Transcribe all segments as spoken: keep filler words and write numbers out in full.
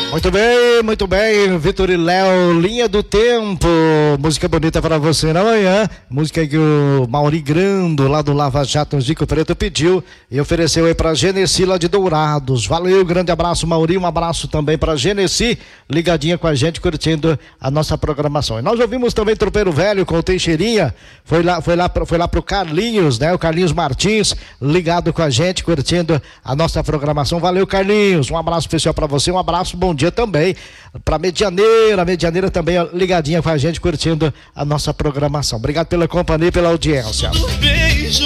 Muito bem, muito bem, Vitor e Léo, Linha do Tempo, música bonita para você na manhã, música que o Mauri Grando, lá do Lava Jato Zico Preto, pediu e ofereceu aí para Genesi lá de Dourados. Valeu, grande abraço, Mauri, um abraço também para Genesi, ligadinha com a gente, curtindo a nossa programação. E nós ouvimos também Tropeiro Velho com o Teixeirinha, foi lá, foi lá, foi lá pro Carlinhos, né, o Carlinhos Martins, ligado com a gente, curtindo a nossa programação. Valeu, Carlinhos, um abraço especial para você, um abraço, bom dia também para Medianeira, Medianeira também ligadinha com a gente, curtindo a nossa programação. Obrigado pela companhia e pela audiência. Beijo.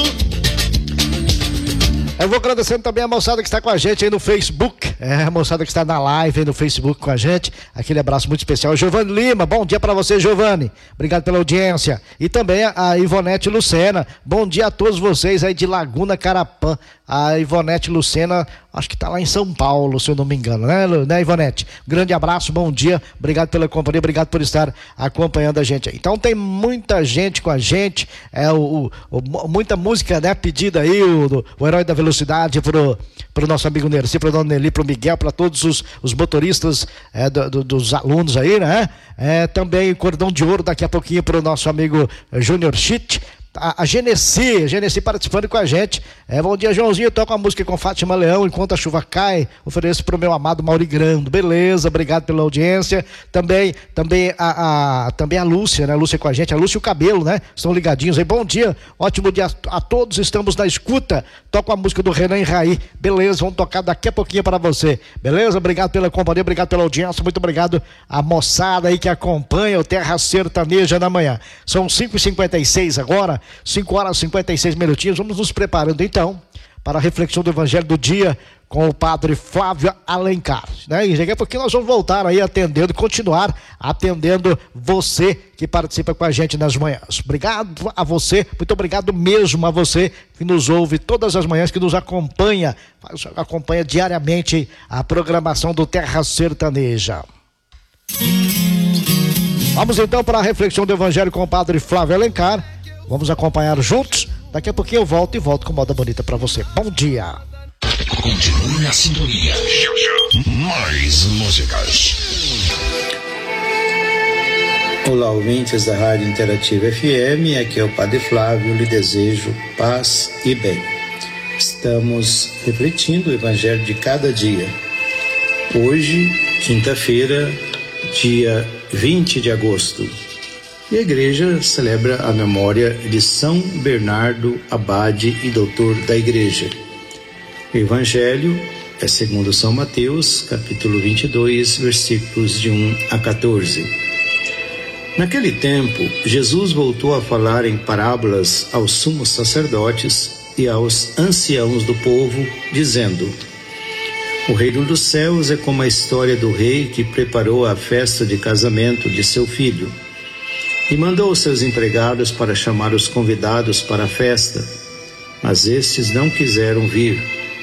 Eu vou agradecendo também a moçada que está com a gente aí no Facebook, é, a moçada que está na live aí no Facebook com a gente, aquele abraço muito especial. Giovanni Lima, bom dia para você, Giovanni, obrigado pela audiência. E também a, a Ivonete Lucena, bom dia a todos vocês aí de Laguna Carapã. A Ivonete Lucena, acho que está lá em São Paulo, se eu não me engano, né, né Ivonete? Grande abraço, bom dia, obrigado pela companhia, obrigado por estar acompanhando a gente aí. Então tem muita gente com a gente, é, o, o, muita música, né, pedida aí, o, do, o Herói da Velocidade pro, pro nosso amigo Nerci, pro Dona Nelly, pro Miguel, para todos os, os motoristas é, do, do, dos alunos aí, né? É, também Cordão de Ouro daqui a pouquinho pro nosso amigo Júnior Schitt. A, a Genesi, a Genesi participando com a gente. É, bom dia, Joãozinho. Eu toco a música com Fátima Leão, Enquanto a Chuva Cai. Ofereço pro meu amado Mauri Grando. Beleza, obrigado pela audiência. Também, também a, a, também a Lúcia, né? A Lúcia com a gente, a Lúcia e o Cabelo, né? Estão ligadinhos aí. Bom dia, ótimo dia a, a todos. Estamos na escuta. Toco a música do Renan e Raí. Beleza, vamos tocar daqui a pouquinho para você. Beleza, obrigado pela companhia, obrigado pela audiência. Muito obrigado a moçada aí que acompanha o Terra Sertaneja na manhã. São cinco e cinquenta e seis agora. cinco horas e cinquenta e seis minutinhos, vamos nos preparando então para a reflexão do Evangelho do dia com o padre Flávio Alencar, né? E daqui a pouquinho nós vamos voltar aí atendendo, continuar atendendo você que participa com a gente nas manhãs. Obrigado a você, muito obrigado mesmo a você que nos ouve todas as manhãs, que nos acompanha, acompanha diariamente a programação do Terra Sertaneja. Vamos então para a reflexão do Evangelho com o padre Flávio Alencar. Vamos acompanhar juntos. Daqui a pouquinho eu volto e volto com moda bonita pra você. Bom dia. Continue na sintonia. Mais músicas. Olá, ouvintes da Rádio Interativa F M. Aqui é o Padre Flávio. Lhe desejo paz e bem. Estamos refletindo o Evangelho de cada dia. Hoje, quinta-feira, dia vinte de agosto. E a igreja celebra a memória de São Bernardo, abade e doutor da igreja. O evangelho é segundo São Mateus, capítulo vinte e dois, versículos de um a quatorze. Naquele tempo, Jesus voltou a falar em parábolas aos sumos sacerdotes e aos anciãos do povo, dizendo: O reino dos céus é como a história do rei que preparou a festa de casamento de seu filho. E mandou os seus empregados para chamar os convidados para a festa, mas estes não quiseram vir.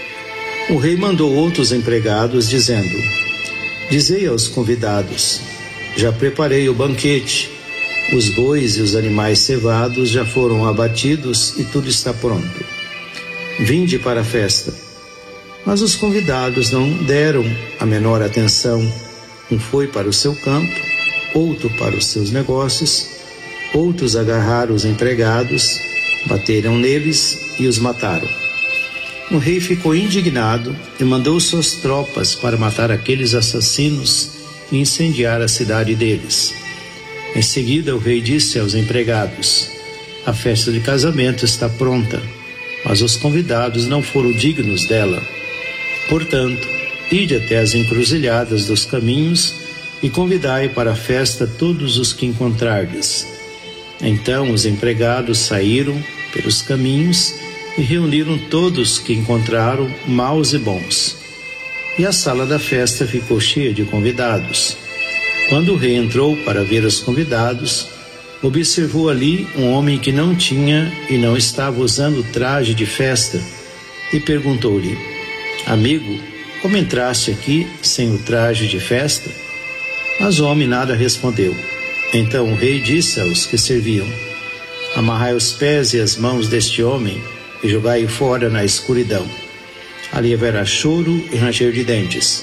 O rei mandou outros empregados, dizendo: Dizei aos convidados: Já preparei o banquete, os bois e os animais cevados já foram abatidos e tudo está pronto. Vinde para a festa. Mas os convidados não deram a menor atenção. Um foi para o seu campo, outro para os seus negócios, outros agarraram os empregados, bateram neles e os mataram. O rei ficou indignado e mandou suas tropas para matar aqueles assassinos e incendiar a cidade deles. Em seguida, o rei disse aos empregados: A festa de casamento está pronta, mas os convidados não foram dignos dela. Portanto, ide até as encruzilhadas dos caminhos e convidai para a festa todos os que encontrardes. Então os empregados saíram pelos caminhos e reuniram todos que encontraram, maus e bons. E a sala da festa ficou cheia de convidados. Quando o rei entrou para ver os convidados, observou ali um homem que não tinha e não estava usando traje de festa e perguntou-lhe: Amigo, como entraste aqui sem o traje de festa? Mas o homem nada respondeu. Então o rei disse aos que serviam: Amarrai os pés e as mãos deste homem e jogai-o fora na escuridão. Ali haverá choro e ranger de dentes.